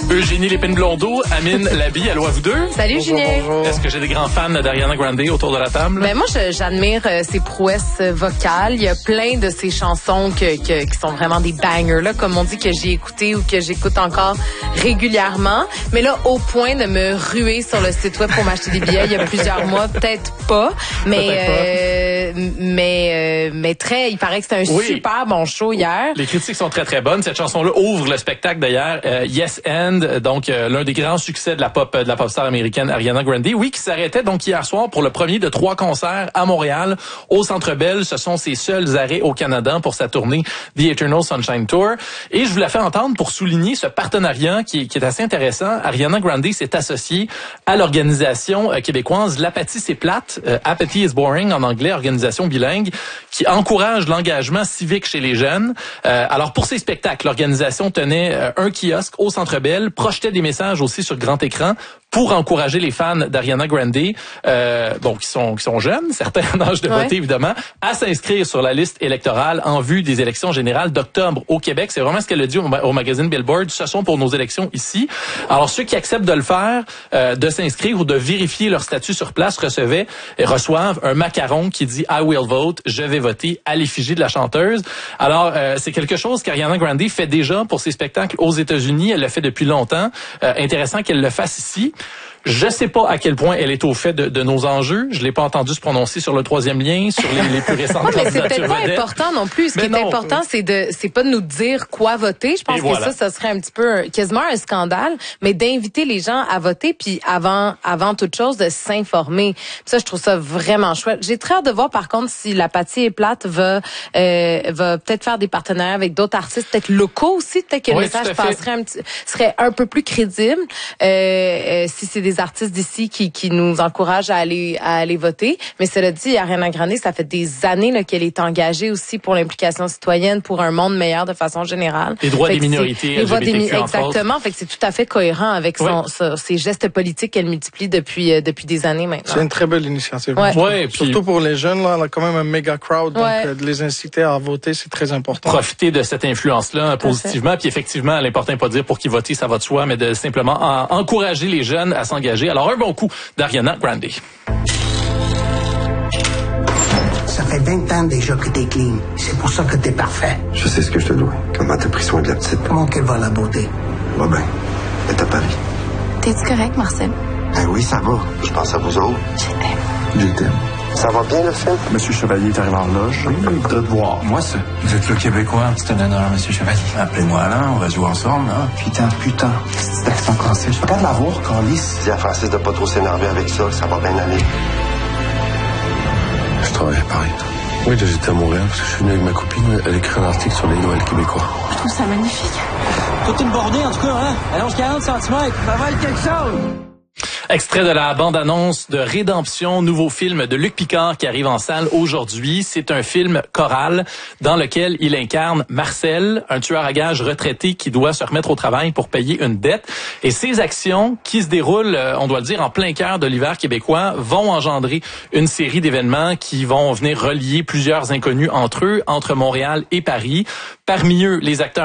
Eugénie Lépine-Blondeau, Amine Labi, allô à vous deux. Salut Julien. Est-ce que j'ai des grands fans d'Ariana Grande autour de la table? Ben moi, j'admire ses prouesses vocales. Il y a plein de ses chansons qui sont vraiment des bangers, là, comme on dit, que j'ai écouté ou que j'écoute encore régulièrement. Mais là, au point de me ruer sur le site web pour m'acheter des billets il y a plusieurs mois, peut-être pas. Mais très, il paraît que c'était un super bon show hier. Les critiques sont très très bonnes. Cette chanson-là ouvre le spectacle d'ailleurs. Yes and, donc l'un des grands succès de la pop star américaine Ariana Grande. Oui, qui s'arrêtait donc hier soir pour le premier de 3 concerts à Montréal au Centre Bell. Ce sont ses seuls arrêts au Canada pour sa tournée The Eternal Sunshine Tour. Et je vous la fais entendre pour souligner ce partenariat qui est assez intéressant. Ariana Grande s'est associée à l'organisation québécoise L'Apathie c'est plate, Apathy is boring en anglais, organisation bilingue, qui encourage l'engagement civique chez les jeunes. Alors pour ces spectacles, l'organisation tenait un kiosque au Centre Bell, projetait des messages aussi sur grand écran pour encourager les fans d'Ariana Grande, qui sont jeunes, certains en âge de voter évidemment, à s'inscrire sur la liste électorale en vue des élections générales d'octobre au Québec. C'est vraiment ce qu'elle a dit au magazine Billboard. Ce sont pour nos élections ici. Alors ceux qui acceptent de le faire, de s'inscrire ou de vérifier leur statut sur place reçoivent un macaron qui dit I will vote, je vais voter, à l'effigie de la chanteuse. Alors c'est quelque chose qu'Ariana Grande fait déjà pour ses spectacles aux États-Unis. Elle le fait depuis longtemps. Intéressant qu'elle le fasse ici. Je sais pas à quel point elle est au fait de nos enjeux. Je l'ai pas entendu se prononcer sur le 3e lien, sur les plus récentes candidatures. Mais c'est peut-être pas important non plus. Ce qui est important, c'est pas de nous dire quoi voter. Je pense que ça serait un petit peu quasiment un scandale, mais d'inviter les gens à voter, puis avant toute chose, de s'informer. Ça, je trouve ça vraiment chouette. J'ai très hâte de voir, par contre, si l'Apathie est plate va peut-être faire des partenariats avec d'autres artistes, peut-être locaux aussi, peut-être que le message serait un peu plus crédible. Si c'est des artistes d'ici qui nous encouragent à aller voter. Mais cela dit, Ariana Grande, ça fait des années là, qu'elle est engagée aussi pour l'implication citoyenne, pour un monde meilleur de façon générale. Les droits des minorités, les droits exactement. Fait que c'est tout à fait cohérent avec ses gestes politiques qu'elle multiplie depuis des années maintenant. C'est une très belle initiative. Surtout pour les jeunes, là, elle a quand même un méga crowd, donc de les inciter à voter, c'est très important. Profiter de cette influence-là positivement, puis effectivement, l'important n'est pas de dire pour qui voter, ça va de soi, mais de simplement encourager les jeunes à s'engager. Alors, un bon coup d'Ariana Grande. Ça fait 20 ans déjà que t'es clean. C'est pour ça que t'es parfait. Je sais ce que je te dois. Comment t'as pris soin de la petite. Comment qu'elle va, la beauté? Va bien. Elle est à Paris. T'es-tu correct, Marcel? Oui, ça va. Je pense à vous autres. Je t'aime. Je t'aime. Ça va bien, le film? Monsieur Chevalier est arrivé en loge. Il voudrait te voir. Moi, ça. Vous êtes le Québécois. C'est un honneur, Monsieur Chevalier. Appelez-moi Alain, on va jouer ensemble, hein? Putain. C'est accent français. Je peux pas de la voir, Carlis. Dis à Francis de pas trop s'énerver avec ça va bien aller. Je travaille à Paris. Oui, j'étais à Montréal parce que je suis venu avec ma copine. Elle écrit un article sur les Noëls québécois. Je trouve ça magnifique. Toute une bordée, en tout cas, hein? Allonge 40 cm. Ça va être quelque chose! Extrait de la bande-annonce de Rédemption, nouveau film de Luc Picard qui arrive en salle aujourd'hui. C'est un film choral dans lequel il incarne Marcel, un tueur à gages retraité qui doit se remettre au travail pour payer une dette. Et ces actions qui se déroulent, on doit le dire, en plein cœur de l'hiver québécois, vont engendrer une série d'événements qui vont venir relier plusieurs inconnus entre eux, entre Montréal et Paris. Parmi eux, les acteurs